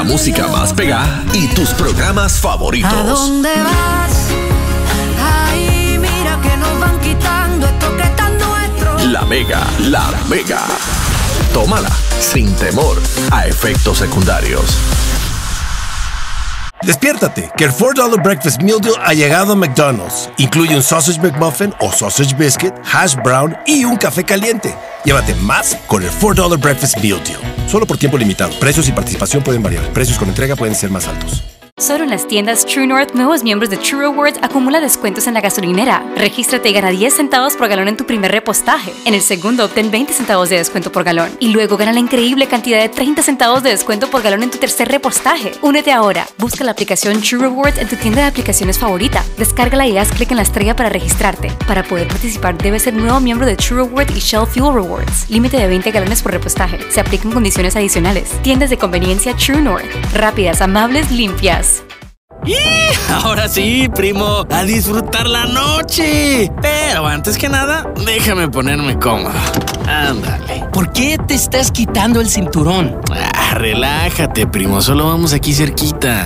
música más pegada y tus programas favoritos. ¿A dónde vas? Ay, mira que nos van quitando esto que está nuestro. La Mega. Tómala sin temor a efectos secundarios. Despiértate, que el $4 Breakfast Meal Deal ha llegado a McDonald's. Incluye un Sausage McMuffin o Sausage Biscuit, Hash Brown y un café caliente. Llévate más con el $4 Breakfast Meal Deal. Solo por tiempo limitado. Precios y participación pueden variar. Precios con entrega pueden ser más altos. Solo en las tiendas True North, nuevos miembros de True Rewards acumula descuentos en la gasolinera. Regístrate y gana 10 centavos por galón en tu primer repostaje. En el segundo, obtén 20 centavos de descuento por galón. Y luego gana la increíble cantidad de 30 centavos de descuento por galón en tu tercer repostaje. Únete ahora. Busca la aplicación True Rewards en tu tienda de aplicaciones favorita. Descárgala y haz clic en la estrella para registrarte. Para poder participar, debes ser nuevo miembro de True Rewards y Shell Fuel Rewards. Límite de 20 galones por repostaje. Se aplican condiciones adicionales. Tiendas de conveniencia True North. Rápidas, amables, limpias. ¡Y! Ahora sí, primo, a disfrutar la noche. Pero antes que nada, déjame ponerme cómodo. Ándale. ¿Por qué te estás quitando el cinturón? Relájate, primo, solo vamos aquí cerquita.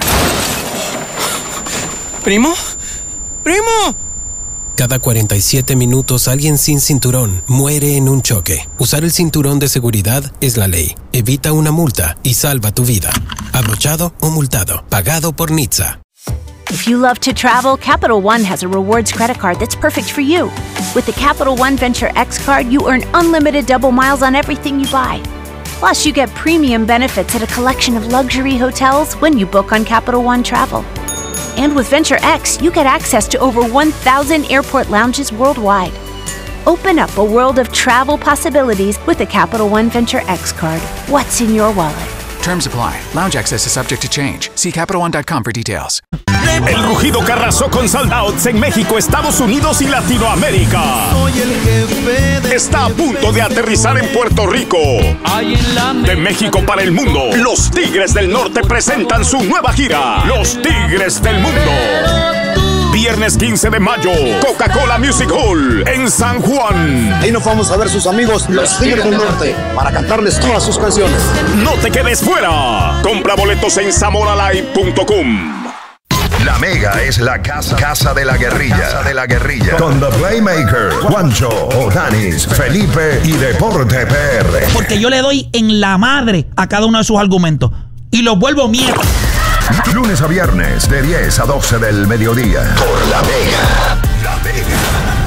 ¿Primo? ¡Primo! Cada 47 minutos alguien sin cinturón muere en un choque. Usar el cinturón de seguridad es la ley. Evita una multa y salva tu vida. Abrochado o multado. Pagado por NHTSA. If you love to travel, Capital One has a rewards credit card that's perfect for you. With the Capital One Venture X card, you earn unlimited double miles on everything you buy. Plus, you get premium benefits at a collection of luxury hotels when you book on Capital One Travel. And with Venture X, you get access to over 1,000 airport lounges worldwide. Open up a world of travel possibilities with the Capital One Venture X card. What's in your wallet? Terms apply. Lounge access is subject to change. See CapitalOne.com for details. El rugido Carrasó con sold outs en México, Estados Unidos y Latinoamérica. Está a punto de aterrizar en Puerto Rico. De México para el mundo, los Tigres del Norte presentan su nueva gira. Los Tigres del Mundo. Viernes 15 de mayo, Coca-Cola Music Hall en San Juan. Ahí nos vamos a ver sus amigos, los Tigres del Norte, para cantarles todas sus canciones. No te quedes fuera. Compra boletos en zamoralive.com. La Mega es la casa de la guerrilla. Con The Playmaker, Juancho, Odanis, Felipe y Deporte PR. Porque yo le doy en la madre a cada uno de sus argumentos y los vuelvo mierda. Lunes a viernes de 10 a 12 del mediodía. Por La Mega. La Mega.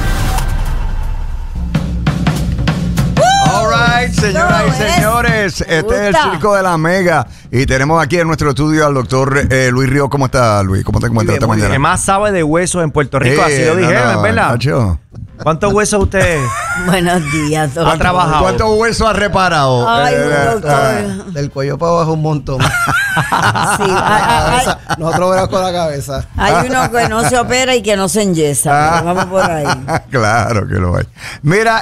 Señoras y señores, este es el Circo de la Mega y tenemos aquí en nuestro estudio al doctor Luis Ríos. ¿Cómo está, Luis? ¿Cómo te encuentras esta mañana? El más sabe de huesos en Puerto Rico, así lo dijeron, ¿verdad? Nacho. ¿Cuántos huesos usted Buenos días, doctor. ha trabajado? ¿Cuántos huesos ha reparado? Ay, doctor. Del cuello para abajo un montón. Sí, Nosotros verás con la cabeza. hay uno que no se opera y que no se enyesa. Vamos por ahí. Claro que lo hay. Mira,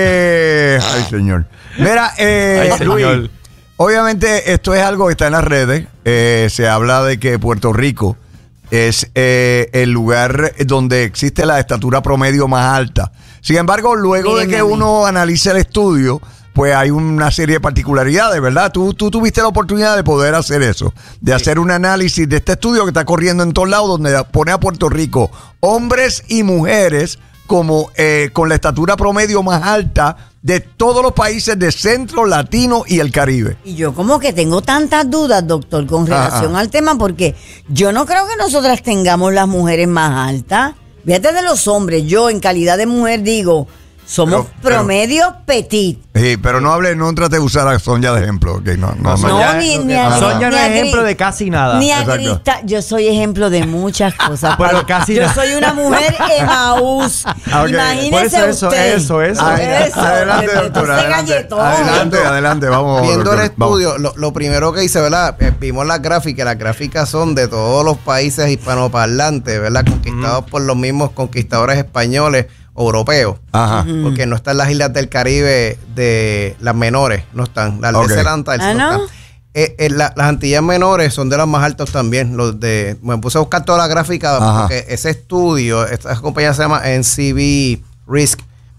ay, señor. Mira, Ay, señor. Luis, obviamente esto es algo que está en las redes. Se habla de que Puerto Rico es el lugar donde existe la estatura promedio más alta. Sin embargo, luego de que uno analice el estudio, pues hay una serie de particularidades, ¿verdad? Tú tuviste la oportunidad de poder hacer eso, de hacer un análisis de este estudio que está corriendo en todos lados, donde pone a Puerto Rico, hombres y mujeres, como con la estatura promedio más alta de todos los países de Centro, Latino y el Caribe. Y yo como que tengo tantas dudas, doctor, con relación al tema, porque yo no creo que nosotras tengamos las mujeres más altas. Fíjate de los hombres, yo en calidad de mujer digo, somos promedio petit. Sí, pero no trate de usar a Sonia de ejemplo. Okay, Sonia no es ejemplo de casi nada. Ni a Crista, yo soy ejemplo de muchas cosas. Pero casi yo soy una mujer Emaús. Imagínese usted. Eso. Adelante, doctora. Adelante, vamos. Viendo el estudio, lo primero que hice, ¿verdad? Vimos las gráficas. Las gráficas son de todos los países hispanoparlantes, ¿verdad? Conquistados por los mismos conquistadores españoles, europeos. Ajá. Porque no están las islas del Caribe de las menores, no están. Las de Zelanda, ¿no? Las Antillas menores son de las más altas también. Me puse a buscar toda la gráfica porque ese estudio, esta compañía se llama NCB Risk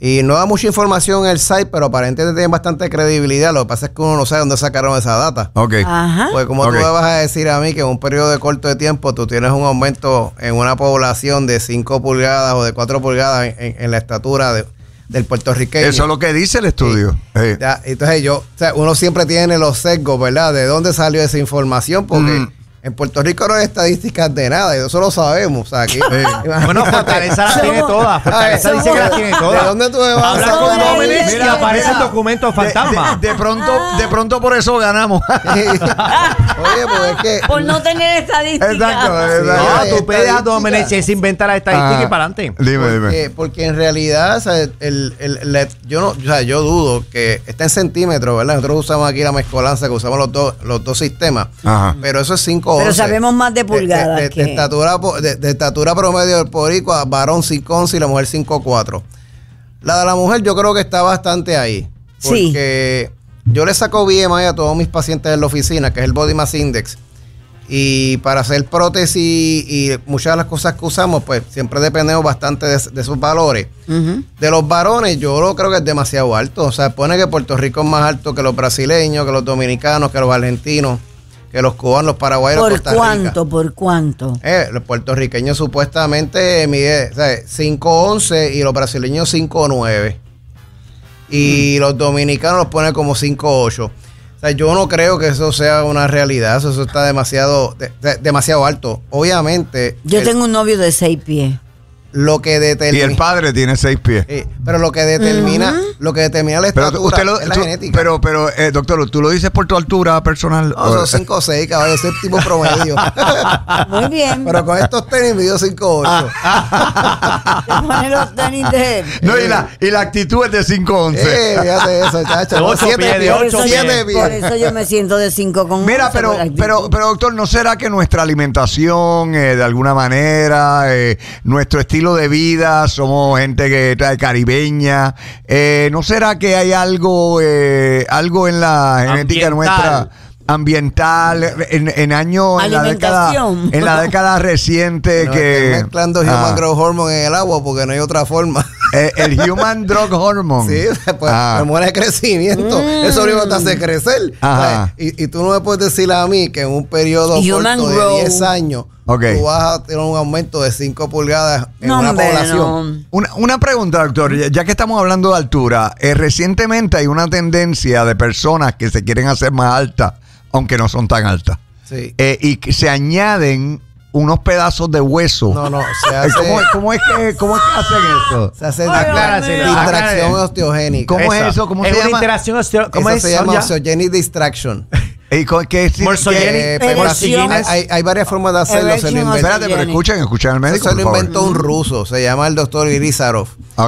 Y no da mucha información en el site, pero aparentemente tiene bastante credibilidad. Lo que pasa es que uno no sabe dónde sacaron esa data. Ok. Ajá. Pues como tú me vas a decir a mí que en un periodo de corto de tiempo tú tienes un aumento en una población de 5 pulgadas o de 4 pulgadas en la estatura del puertorriqueño. Eso es lo que dice el estudio. Sí. Ya, entonces uno siempre tiene los sesgos, ¿verdad? ¿De dónde salió esa información? Porque en Puerto Rico no hay estadísticas de nada, y eso lo sabemos. O sea, aquí, bueno, Fortaleza las tiene todas. Fortaleza dice que las tiene todas. ¿De dónde tú me vas? Habla con Domenech y aparecen documentos fantasma. De pronto por eso ganamos. Oye, pues es que... Por no tener estadísticas. Exacto. No, tú pedes a Domenech, se inventa la estadística y para adelante. Dime. Porque en realidad, o sea, yo dudo que está en centímetros, ¿verdad? Nosotros usamos aquí la mezcolanza, que usamos los dos sistemas. Ajá. Pero eso es 5'11". Pero sabemos más de pulgadas. De estatura promedio del boricua, varón 5'11" y la mujer 5'4". La de la mujer yo creo que está bastante ahí. Porque yo le saco BMI a todos mis pacientes en la oficina, que es el Body Mass Index. Y para hacer prótesis y muchas de las cosas que usamos, pues siempre dependemos bastante de sus valores. De los varones, yo lo creo que es demasiado alto. O sea, pone que Puerto Rico es más alto que los brasileños, que los dominicanos, que los argentinos, que los cubanos, los paraguayos, Costa Rica. ¿Por cuánto? Los puertorriqueños supuestamente mide 5'11" y los brasileños 5'9". Y los dominicanos los pone como 5'8". O sea, yo no creo que eso sea una realidad. Eso está demasiado alto. Obviamente. Yo tengo un novio de 6 pies. Lo que determina. Y el padre tiene 6 pies. Pero lo que determina la estatura es la genética. Pero, doctor, ¿tú lo dices por tu altura personal? No, son 5'6", caballo, soy tipo promedio. Muy bien. Pero con estos tenis mido 5'8". Te ponen los tenis de... No, y la actitud es de 5'11". Fíjate eso, chacho. 8 pies, de 8 pies. Por eso yo me siento de 5 con... Mira, pero doctor, ¿no será que nuestra alimentación, de alguna manera, nuestro estilo de vida, somos gente que trae caribeña, ¿no será que hay algo en la genética nuestra ambiental en la década reciente que mezclando Human Growth Hormone en el agua porque no hay otra forma? El Human Growth Hormone. Sí, pues hormona de crecimiento. Eso mismo te hace crecer. Y tú no me puedes decir a mí que en un periodo corto de 10 años tú vas a tener un aumento de 5 pulgadas en una población. Una pregunta, doctor, ya que estamos hablando de altura, recientemente hay una tendencia de personas que se quieren hacer más altas, aunque no son tan altas. Sí. Y que se añaden unos pedazos de hueso. No, se hace... ¿Cómo es que hacen eso? Se hace distracción osteogénica. ¿Cómo es eso? ¿Cómo se llama? Una interacción osteogénica. Eso se llama osteogenic distraction. ¿Qué es? Hay varias formas de hacerlo. Espérate, pero escuchen al médico. Eso lo inventó un ruso, se llama el doctor Irizarov.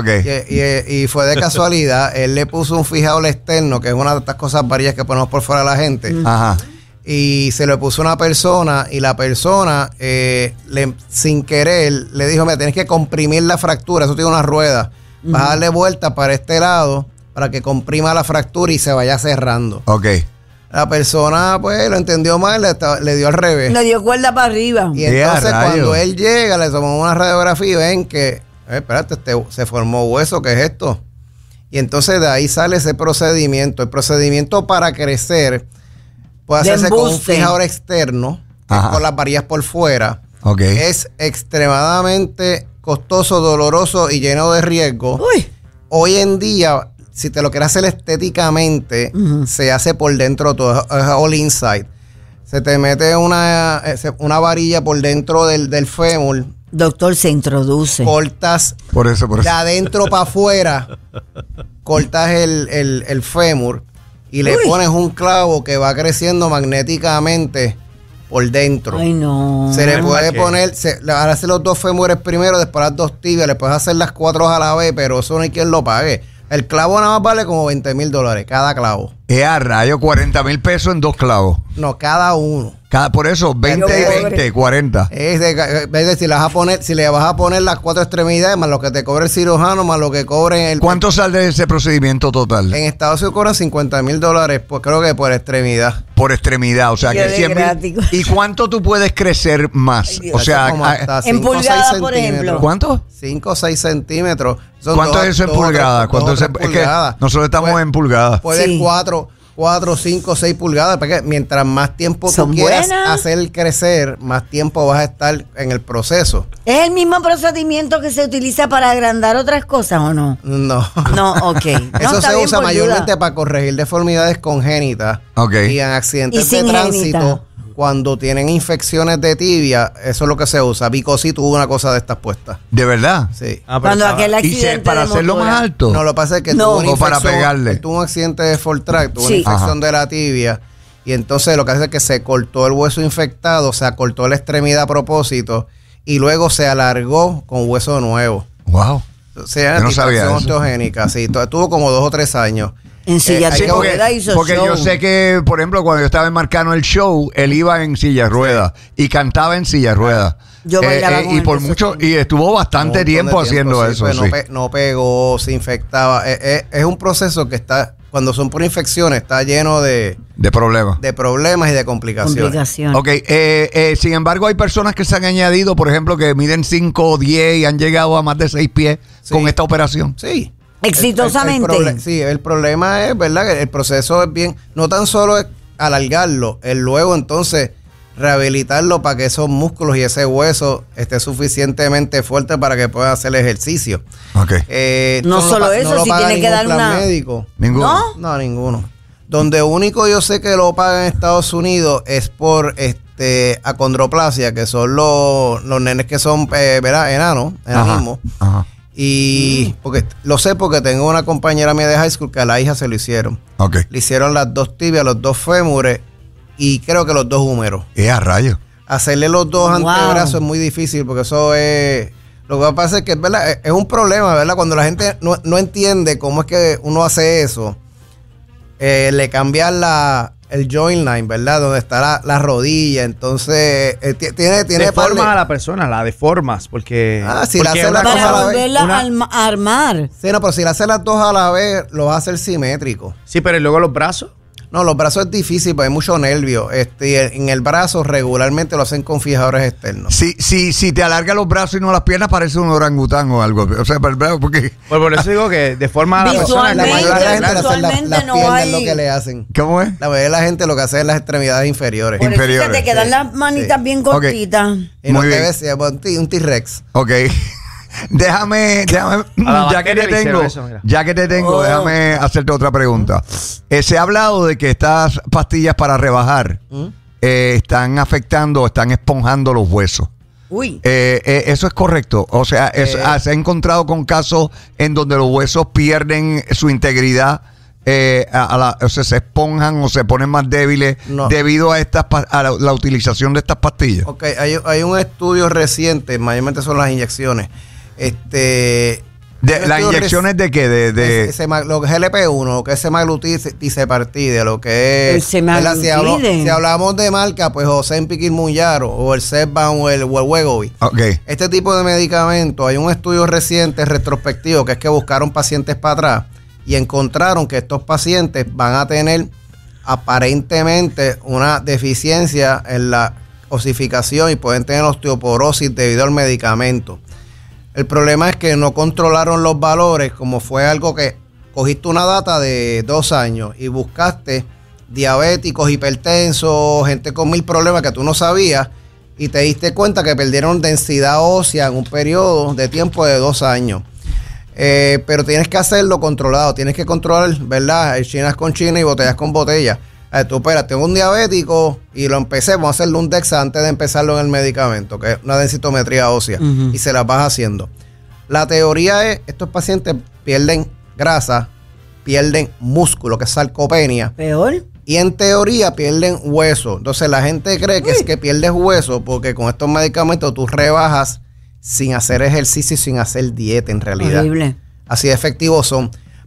Y fue de casualidad, él le puso un fijador externo, que es una de estas cosas varias que ponemos por fuera de la gente. Y se lo puso a una persona, y la persona, sin querer, le dijo: me tienes que comprimir la fractura, eso tiene una rueda. Vas a darle vuelta para este lado para que comprima la fractura y se vaya cerrando. La persona, pues, lo entendió mal, le dio al revés. Le dio cuerda para arriba. Y entonces, cuando él llega, le tomó una radiografía y ven que, espérate, se formó hueso, ¿qué es esto? Y entonces de ahí sale ese procedimiento. El procedimiento para crecer puede hacerse con un fijador externo, con las varillas por fuera. Es extremadamente costoso, doloroso y lleno de riesgo. Hoy en día, si te lo quieres hacer estéticamente, se hace por dentro todo, es all inside. Se te mete una varilla por dentro del fémur. Doctor, se introduce. Cortas por eso. De adentro para afuera, cortas el fémur y le pones un clavo que va creciendo magnéticamente por dentro. Ay, no. Se le puede poner, ahora hace los 2 fémures primero, después las 2 tibias, le puedes hacer las 4 a la vez, pero eso no hay quien lo pague. El clavo nada más vale como $20,000 cada clavo. Rayo, 40,000 pesos en 2 clavos. No, cada uno. Por eso, 20 y 20, 40. Es decir, si le vas a poner las 4 extremidades, más lo que te cobre el cirujano, más lo que cobre el... ¿Cuánto sale ese procedimiento total? En Estados Unidos cobran $50,000, pues creo que por extremidad. Por extremidad, o sea que 100,000. ¿Y cuánto tú puedes crecer más? O sea, en pulgadas, por ejemplo. ¿Cuánto? 5 o 6 centímetros. ¿Cuánto es eso en pulgadas? Es que nosotros estamos en pulgadas. Puede 4, 5, 6 pulgadas, porque mientras más tiempo tú quieras hacer crecer, más tiempo vas a estar en el proceso. ¿Es el mismo procedimiento que se utiliza para agrandar otras cosas o no? No. No, ok. Eso se usa mayormente para corregir deformidades congénitas y en accidentes de tránsito. Cuando tienen infecciones de tibia, eso es lo que se usa. Vicosi tuvo una cosa de estas puestas. ¿De verdad? Sí. Cuando aquel accidente para hacerlo más alto. No, lo que pasa es que tuvo una para pegarle. Tuvo un accidente de Fortrack, tuvo una infección de la tibia. Y entonces lo que hace es que se cortó el hueso infectado, se acortó la extremidad a propósito y luego se alargó con hueso nuevo. Wow. O sea, no sabía eso. Osteogénica, sí. Tuvo como 2 o 3 años. En silla de ruedas hizo porque show. Yo sé que, por ejemplo, cuando yo estaba en Marcano el show, él iba en silla de ruedas y cantaba en silla de ruedas. Yo bailaba con y por mucho y estuvo bastante tiempo haciendo eso. Pues no pegó, se infectaba. Es un proceso que está, cuando son por infecciones, está lleno de problemas. De problemas y de complicaciones. Ok, sin embargo, hay personas que se han añadido, por ejemplo, que miden 5 o 10 y han llegado a más de 6 pies con esta operación. Sí. Exitosamente. El problema es, ¿verdad? Que el proceso es bien, no tan solo es alargarlo, es luego entonces rehabilitarlo para que esos músculos y ese hueso esté suficientemente fuerte para que pueda hacer ejercicio. Okay. No solo eso, si tiene que dar una... médico. ¿Ninguno? No, ninguno. Donde único yo sé que lo pagan en Estados Unidos es por acondroplasia, que son los nenes que son, ¿verdad? Enanismo. Ajá. Y porque lo sé porque tengo una compañera mía de high school que a la hija se lo hicieron. Okay. Le hicieron las 2 tibias, los 2 fémures y creo que los 2 húmeros. A rayo. Hacerle los 2 antebrazos es muy difícil porque eso es... Lo que pasa es que, ¿verdad? Es un problema, ¿verdad? Cuando la gente no entiende cómo es que uno hace eso, le cambian el joint line, ¿verdad? Donde está la rodilla. Entonces, tiene deformas a la persona, la deformas, porque... si la hace las 2 a la vez. A armar. Sí, no, pero si la hace las 2 a la vez, lo va a hacer simétrico. Sí, pero ¿y luego los brazos? No, los brazos es difícil, porque hay mucho nervio. En el brazo regularmente lo hacen con fijadores externos. Si te alarga los brazos y no las piernas, parece un orangután o algo. O sea, porque... Pues por eso digo que deforma a la persona. La mayoría de la gente le hacen las piernas lo que le hacen. ¿Cómo es? La mayoría de la gente lo que hace es las extremidades inferiores. Por eso te quedan las manitas bien cortitas. Y no te ves un T-Rex. Ok. Déjame, ya que te tengo, déjame hacerte otra pregunta. Se ha hablado de que estas pastillas para rebajar están afectando, están esponjando los huesos. Uy. Eso es correcto. O sea, se ha encontrado con casos en donde los huesos pierden su integridad, o sea, se esponjan o se ponen más débiles debido a la utilización de estas pastillas. Ok, hay un estudio reciente, mayormente son las inyecciones. ¿Las inyecciones de qué? Lo que es GLP-1, lo que es semaglutide, lo que es... Si hablamos de marca, pues Ozempic y Mounjaro, o el Zepbound o el Wegovy. Okay. Este tipo de medicamentos, hay un estudio reciente retrospectivo que es que buscaron pacientes para atrás y encontraron que estos pacientes van a tener aparentemente una deficiencia en la osificación y pueden tener osteoporosis debido al medicamento. El problema es que no controlaron los valores, como fue algo que cogiste una data de 2 años y buscaste diabéticos, hipertensos, gente con 1000 problemas que tú no sabías y te diste cuenta que perdieron densidad ósea en un periodo de tiempo de 2 años. Pero tienes que hacerlo controlado, tienes que controlar, ¿verdad? Chinas con China y botellas con botellas. Tú, espera, tengo un diabético y lo empecé, vamos a hacerle un DEXA antes de empezarlo en el medicamento, que es una densitometría ósea, y se las vas haciendo. La teoría es, estos pacientes pierden grasa, pierden músculo, que es sarcopenia. Peor. Y en teoría pierden hueso. Entonces la gente cree que es que pierdes hueso porque con estos medicamentos tú rebajas sin hacer ejercicio y sin hacer dieta en realidad. Horrible. Así de efectivos son.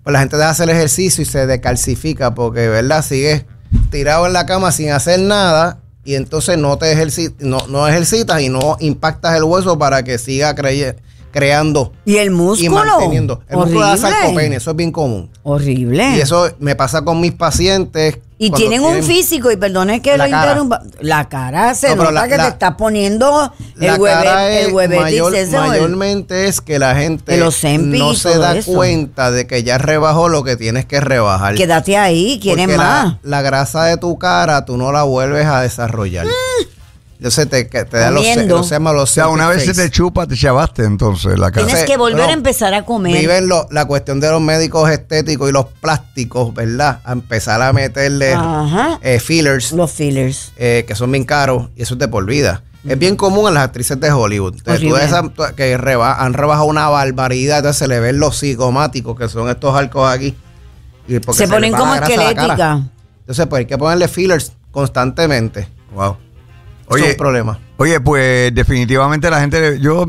pues la gente deja hacer ejercicio y se decalcifica porque, ¿verdad? Sigues tirado en la cama sin hacer nada y entonces no ejercitas y no impactas el hueso para que siga creando. ¿Y el músculo? Y manteniendo. El Horrible. músculo da sarcopenia, eso es bien común. Horrible. Y eso me pasa con mis pacientes. Y tienen un físico, y perdone que lo interrumpa, la cara se nota que te está poniendo el huevetis. Mayormente es que la gente no se da cuenta de que ya rebajó lo que tienes que rebajar. Quédate ahí, ¿quieren más? La grasa de tu cara tú no la vuelves a desarrollar. Entonces te da los o sea, una vez se te chupa, te chavaste entonces la cara. Tienes que volver a empezar a comer. Viven la cuestión de los médicos estéticos y los plásticos, ¿verdad? A empezar a meterle fillers. Los fillers. Que son bien caros y eso es de por vida. Es bien común en las actrices de Hollywood. Entonces, tú ves que han rebajado una barbaridad, entonces se le ven los cigomáticos, que son estos arcos aquí. Y se ponen como esquelética. Entonces, pues hay que ponerle fillers constantemente. Wow. Oye, es un problema. Oye, pues definitivamente la gente, yo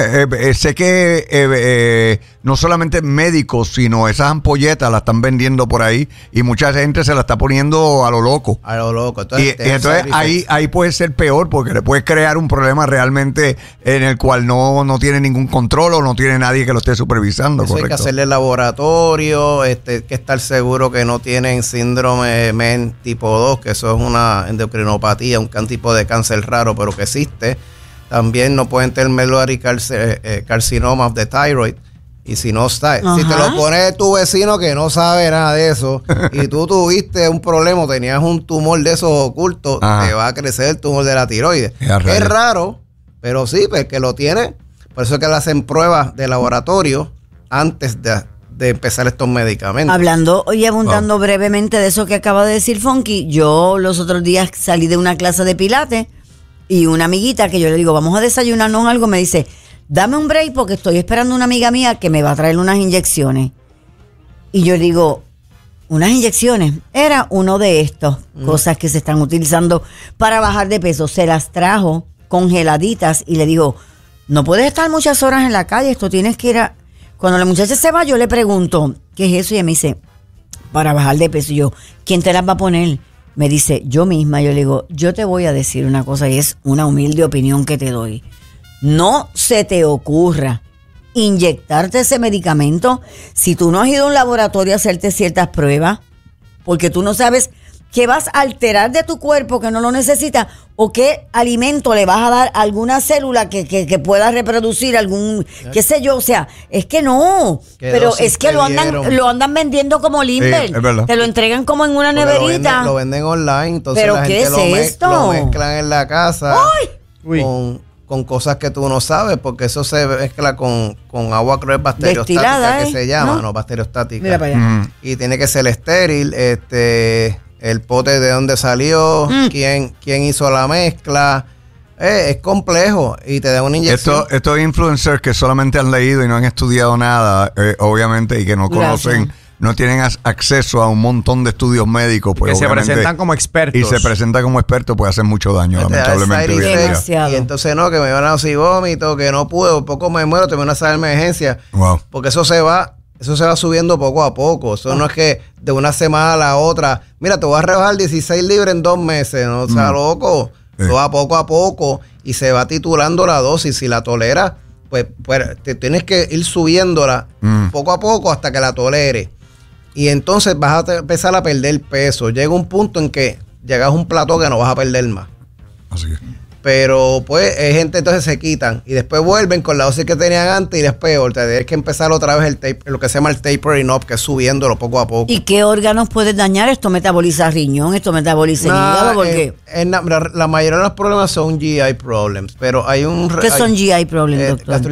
sé que no solamente médicos, sino esas ampolletas las están vendiendo por ahí y mucha gente se la está poniendo a lo loco. A lo loco. Entonces, y entonces ahí puede ser peor porque le puedes crear un problema realmente en el cual no tiene ningún control o no tiene nadie que lo esté supervisando. Eso correcto. hay que hacerle laboratorio, que estar seguro que no tienen síndrome MEN tipo 2, que eso es una endocrinopatía, un tipo de cáncer raro, pero que existe. También no pueden tener medullary carcinoma of the thyroid. Y si no está, si te lo pone tu vecino que no sabe nada de eso y tú tuviste un problema, tenías un tumor de esos ocultos, te va a crecer el tumor de la tiroides. Es raro, pero sí, pues que lo tiene. Por eso es que le hacen pruebas de laboratorio antes de empezar estos medicamentos. Hablando y abundando brevemente de eso que acaba de decir Funky, yo los otros días salí de una clase de pilates y una amiguita que yo le digo, vamos a desayunarnos algo, me dice, dame un break porque estoy esperando una amiga mía que me va a traer unas inyecciones. Y yo digo, unas inyecciones, era uno de estos, cosas que se están utilizando para bajar de peso. Se las trajo congeladitas y le digo, no puedes estar muchas horas en la calle, esto tienes que ir a... Cuando la muchacha se va, yo le pregunto, ¿qué es eso? Y ella me dice, para bajar de peso. Y yo, ¿quién te las va a poner? Me dice, yo misma. Yo le digo, yo te voy a decir una cosa y es una humilde opinión que te doy. No se te ocurra inyectarte ese medicamento si tú no has ido a un laboratorio a hacerte ciertas pruebas, porque tú no sabes qué vas a alterar de tu cuerpo que no lo necesita o qué alimento le vas a dar a alguna célula que pueda reproducir algún, qué sé yo, o sea, es que no, pero es que lo andan vendiendo como Limber, te lo entregan como en una neverita. Lo venden online, entonces ¿pero la qué gente es esto? lo mezclan en la casa con cosas que tú no sabes, porque eso se mezcla con agua cruel bacteriostática, que se llama, no bacteriostática. Mira para allá. Y tiene que ser estéril, el pote de dónde salió, quién hizo la mezcla. Es complejo y te da una inyección. Estos influencers que solamente han leído y no han estudiado nada, obviamente, y que no conocen, no tienen acceso a un montón de estudios médicos. Pues, que se presentan como expertos. Y se presentan como expertos, puede hacer mucho daño, lamentablemente. Y entonces no, que me van a dar vómito, que no pude, poco me muero, te van a hacer emergencia. Wow. Porque eso se va subiendo poco a poco. Eso no es que de una semana a la otra, mira, te voy a rebajar 16 libras en 2 meses, ¿no? O sea, loco. Todo va poco a poco y se va titulando la dosis. Si la toleras, pues te tienes que ir subiéndola poco a poco hasta que la toleres. Y entonces vas a empezar a perder peso. Llega un punto en que llegas a un plató que no vas a perder más. Así es. Pero pues hay gente entonces se quitan y después vuelven con la dosis que tenían antes y después tienes que empezar otra vez lo que se llama el tapering up, que es subiéndolo poco a poco. ¿Y qué órganos puedes dañar? Esto metaboliza riñón, esto metaboliza hígado, porque la mayoría de los problemas son GI problems, pero hay un... ¿Qué son GI problems, doctor?